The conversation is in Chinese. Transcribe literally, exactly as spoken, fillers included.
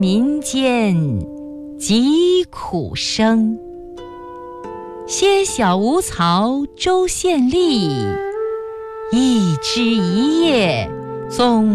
民间疾苦声。些小无曹州县吏，一枝一叶总